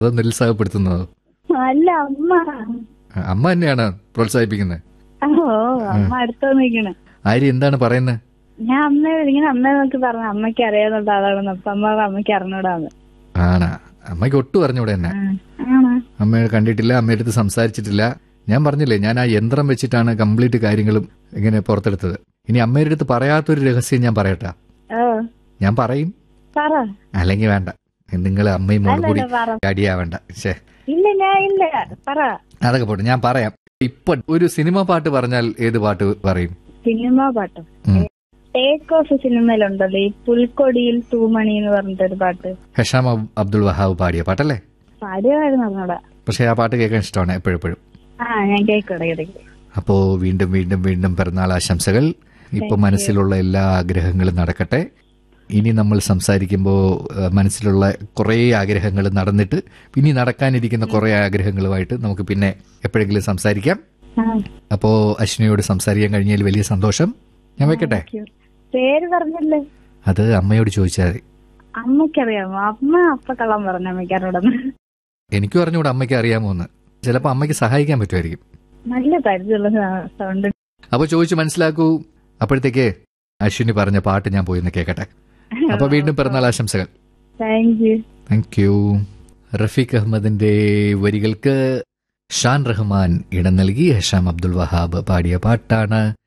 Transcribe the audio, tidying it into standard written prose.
അതോ നിരുത്സാഹപ്പെടുത്തുന്നതോ? അല്ല, അമ്മ. അമ്മ തന്നെയാണ് പ്രോത്സാഹിപ്പിക്കുന്നത്. ഓ, അമ്മ അടുത്ത് നിൽക്കണേ. ആര്യ എന്താണ് പറയുന്നത്? ഞാൻ അമ്മയെ നോക്കി പറഞ്ഞു അമ്മയ്ക്ക് അറിയാവുന്ന ആളാണെന്ന്. അപ്പൊ അമ്മ അമ്മയ്ക്ക് അറിഞ്ഞൂടാന്ന്. ആണാ? അമ്മയ്ക്ക് ഒട്ടും അറിഞ്ഞൂടെ എന്നെ? അമ്മയെ കണ്ടിട്ടില്ല, അമ്മയുടെ അടുത്ത് സംസാരിച്ചിട്ടില്ല. ഞാൻ പറഞ്ഞില്ലേ, ഞാൻ ആ യന്ത്രം വെച്ചിട്ടാണ് കംപ്ലീറ്റ് കാര്യങ്ങളും ഇങ്ങനെ പുറത്തെടുത്തത്. ഇനി അമ്മയുടെ അടുത്ത് പറയാത്തൊരു രഹസ്യം ഞാൻ പറയട്ടാ? ഞാൻ പറയും, അല്ലെങ്കിൽ വേണ്ട. നിങ്ങൾ അമ്മയും മോളും കൂടി അടിയാവേണ്ട. അതൊക്കെ പോട്ടെ, ഞാൻ പറയാം. ഇപ്പൊ ഒരു സിനിമ പാട്ട് പറഞ്ഞാൽ ഏത് പാട്ട് പറയും? സിനിമ പാട്ടോ? ടേക്ക് ഓഫ് സിനിമയിലുണ്ടല്ലോ ഈ പുൽക്കൊടിയിൽ തൂമണി എന്ന് പറഞ്ഞിട്ടൊരു പാട്ട്. ഹഷാം അബ്ദുൾ വഹാബ് പാടിയ പാട്ടല്ലേ? പാടിയതായിരുന്നു. പക്ഷെ ആ പാട്ട് കേൾക്കാൻ ഇഷ്ടമാണ് എപ്പോഴും. ഞാൻ കേൾക്കും. അപ്പോ വീണ്ടും വീണ്ടും വീണ്ടും പിറന്നാൾ ആശംസകൾ. ഇപ്പൊ മനസ്സിലുള്ള എല്ലാ ആഗ്രഹങ്ങളും നടക്കട്ടെ. ഇനി നമ്മൾ സംസാരിക്കുമ്പോൾ മനസ്സിലുള്ള കുറേ ആഗ്രഹങ്ങൾ നടന്നിട്ട് ഇനി നടക്കാനിരിക്കുന്ന കുറേ ആഗ്രഹങ്ങളുമായിട്ട് നമുക്ക് പിന്നെ എപ്പോഴെങ്കിലും സംസാരിക്കാം. അപ്പോ അശ്വിനിയോട് സംസാരിക്കാൻ കഴിഞ്ഞാൽ വലിയ സന്തോഷം. ഞാൻ വെക്കട്ടെ? പേര് പറഞ്ഞല്ലേ? അത് അമ്മയോട് ചോദിച്ചാൽ മതി. അമ്മയ്ക്കറിയാമോ? അമ്മ അപ്പ കള്ളം പറഞ്ഞു അമ്മയ്ക്കാരോടൊന്ന്. എനിക്കും അറിഞ്ഞൂടെ അമ്മയ്ക്ക് അറിയാമോന്ന്. ചിലപ്പോ അമ്മയ്ക്ക് സഹായിക്കാൻ പറ്റുമായിരിക്കും. നല്ല പരിചയമുള്ള സൗണ്ട്. അപ്പൊ ചോദിച്ചു മനസ്സിലാക്കൂ. അപ്പോഴത്തേക്ക് അശ്വിനി പറഞ്ഞ പാട്ട് ഞാൻ പോയി കേൾക്കട്ടെ. അപ്പൊ വീണ്ടും പിറന്നാൾ ആശംസകൾ. Thank you. റഫീഖ് അഹമ്മദിന്റെ വരികൾക്ക് ഷാൻ റഹ്മാൻ ഇടം നൽകി ഹഷാം അബ്ദുൾ വഹാബ് പാടിയ പാട്ടാണ്